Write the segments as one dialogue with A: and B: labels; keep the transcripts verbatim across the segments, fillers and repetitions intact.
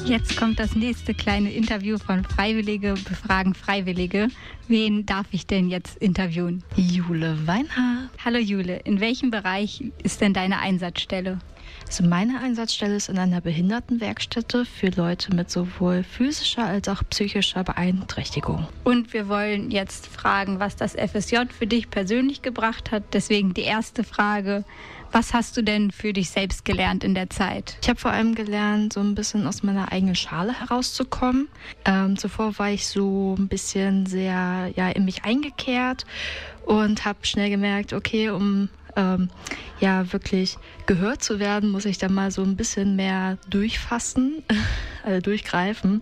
A: Jetzt kommt das nächste kleine Interview von Freiwillige befragen Freiwillige. Wen darf ich denn jetzt interviewen?
B: Jule Weinhardt.
A: Hallo Jule, in welchem Bereich ist denn deine Einsatzstelle?
B: Also meine Einsatzstelle ist in einer Behindertenwerkstätte für Leute mit sowohl physischer als auch psychischer Beeinträchtigung.
A: Und wir wollen jetzt fragen, was das F S J für dich persönlich gebracht hat. Deswegen die erste Frage: Was hast du denn für dich selbst gelernt in der Zeit?
B: Ich habe vor allem gelernt, so ein bisschen aus meiner eigenen Schale herauszukommen. Ähm, zuvor war ich so ein bisschen sehr ja, in mich eingekehrt und habe schnell gemerkt, okay, um ähm, ja wirklich gehört zu werden, muss ich dann mal so ein bisschen mehr durchfassen, also durchgreifen.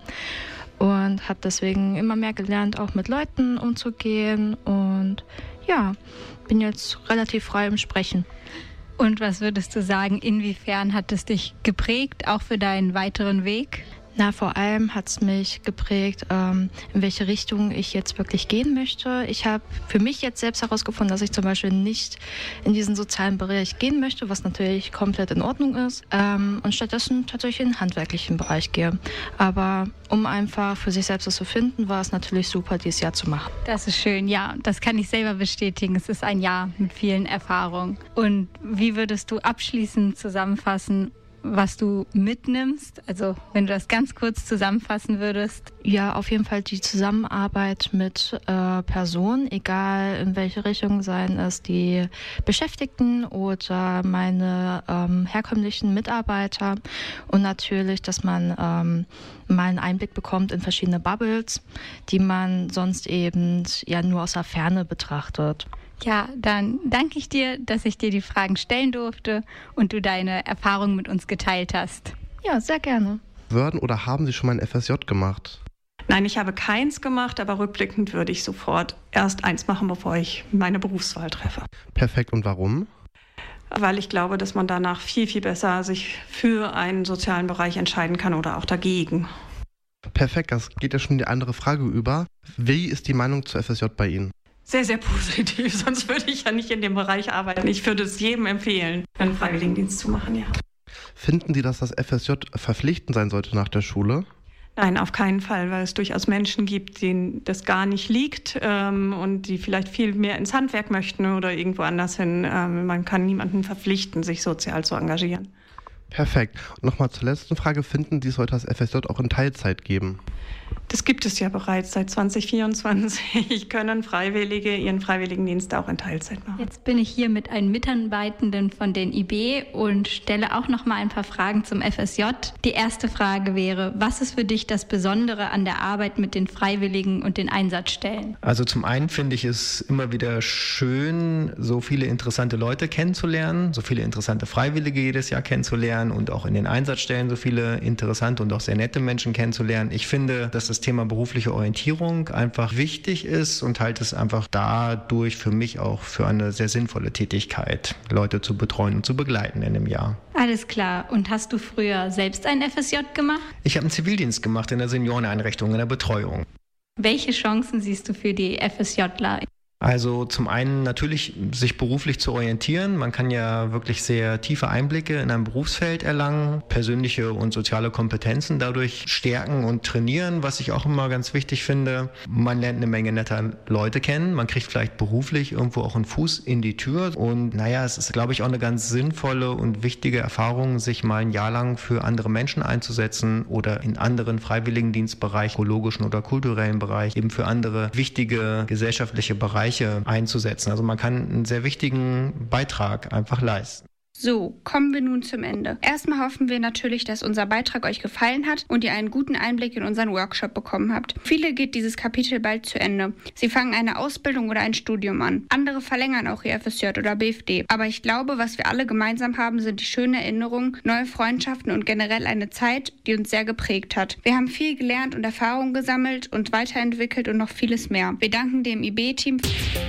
B: Und habe deswegen immer mehr gelernt, auch mit Leuten umzugehen. Und ja, bin jetzt relativ frei im Sprechen.
A: Und was würdest du sagen, inwiefern hat es dich geprägt, auch für deinen weiteren Weg?
B: Na, vor allem hat es mich geprägt, ähm, in welche Richtung ich jetzt wirklich gehen möchte. Ich habe für mich jetzt selbst herausgefunden, dass ich zum Beispiel nicht in diesen sozialen Bereich gehen möchte, was natürlich komplett in Ordnung ist, ähm, und stattdessen tatsächlich in den handwerklichen Bereich gehe. Aber um einfach für sich selbst das zu finden, war es natürlich super, dieses Jahr zu machen.
A: Das ist schön, ja. Das kann ich selber bestätigen. Es ist ein Jahr mit vielen Erfahrungen. Und wie würdest du abschließend zusammenfassen, was du mitnimmst? Also wenn du das ganz kurz zusammenfassen würdest.
B: Ja, auf jeden Fall die Zusammenarbeit mit äh, Personen, egal in welche Richtung, seien es die Beschäftigten oder meine ähm, herkömmlichen Mitarbeiter. Und natürlich, dass man ähm, mal einen Einblick bekommt in verschiedene Bubbles, die man sonst eben ja nur aus der Ferne betrachtet.
A: Ja, dann danke ich dir, dass ich dir die Fragen stellen durfte und du deine Erfahrungen mit uns geteilt hast.
B: Ja, sehr gerne.
C: Würden oder haben Sie schon mal ein F S J gemacht?
D: Nein, ich habe keins gemacht, aber rückblickend würde ich sofort erst eins machen, bevor ich meine Berufswahl treffe.
C: Perfekt, und warum?
D: Weil ich glaube, dass man danach viel, viel besser sich für einen sozialen Bereich entscheiden kann oder auch dagegen.
C: Perfekt, das geht ja schon in die andere Frage über. Wie ist die Meinung zu F S J bei Ihnen?
D: Sehr, sehr positiv, sonst würde ich ja nicht in dem Bereich arbeiten. Ich würde es jedem empfehlen, einen Freiwilligendienst zu machen, ja.
C: Finden Sie, dass das F S J verpflichtend sein sollte nach der Schule?
D: Nein, auf keinen Fall, weil es durchaus Menschen gibt, denen das gar nicht liegt ähm, und die vielleicht viel mehr ins Handwerk möchten oder irgendwo anders hin. Ähm, man kann niemanden verpflichten, sich sozial zu engagieren.
C: Perfekt. Und nochmal zur letzten Frage. Finden Sie, sollte das F S J auch in Teilzeit geben?
D: Das gibt es ja bereits seit zwanzig vierundzwanzig. Können Freiwillige ihren Freiwilligendienst auch in Teilzeit machen.
A: Jetzt bin ich hier mit einem Mitarbeitenden von den I B und stelle auch noch mal ein paar Fragen zum F S J. Die erste Frage wäre: Was ist für dich das Besondere an der Arbeit mit den Freiwilligen und den Einsatzstellen?
E: Also zum einen finde ich es immer wieder schön, so viele interessante Leute kennenzulernen, so viele interessante Freiwillige jedes Jahr kennenzulernen und auch in den Einsatzstellen so viele interessante und auch sehr nette Menschen kennenzulernen. Ich finde, dass das Thema berufliche Orientierung einfach wichtig ist und halte es einfach dadurch für mich auch für eine sehr sinnvolle Tätigkeit, Leute zu betreuen und zu begleiten in einem Jahr.
A: Alles klar. Und hast du früher selbst ein F S J gemacht?
E: Ich habe einen Zivildienst gemacht in der Senioreneinrichtung, in der Betreuung.
A: Welche Chancen siehst du für die FSJler?
E: Also zum einen natürlich sich beruflich zu orientieren. Man kann ja wirklich sehr tiefe Einblicke in ein Berufsfeld erlangen, persönliche und soziale Kompetenzen dadurch stärken und trainieren, was ich auch immer ganz wichtig finde. Man lernt eine Menge netter Leute kennen, man kriegt vielleicht beruflich irgendwo auch einen Fuß in die Tür und naja, es ist, glaube ich, auch eine ganz sinnvolle und wichtige Erfahrung, sich mal ein Jahr lang für andere Menschen einzusetzen oder in anderen Freiwilligendienstbereichen, ökologischen oder kulturellen Bereich, eben für andere wichtige gesellschaftliche Bereiche einzusetzen. Also man kann einen sehr wichtigen Beitrag einfach leisten.
F: So, kommen wir nun zum Ende. Erstmal hoffen wir natürlich, dass unser Beitrag euch gefallen hat und ihr einen guten Einblick in unseren Workshop bekommen habt. Viele geht dieses Kapitel bald zu Ende. Sie fangen eine Ausbildung oder ein Studium an. Andere verlängern auch ihr F S J oder B F D. Aber ich glaube, was wir alle gemeinsam haben, sind die schönen Erinnerungen, neue Freundschaften und generell eine Zeit, die uns sehr geprägt hat. Wir haben viel gelernt und Erfahrungen gesammelt und weiterentwickelt und noch vieles mehr. Wir danken dem I B-Team.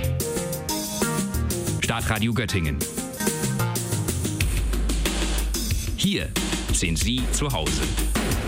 G: Stadtradio Göttingen. Hier sind Sie zu Hause.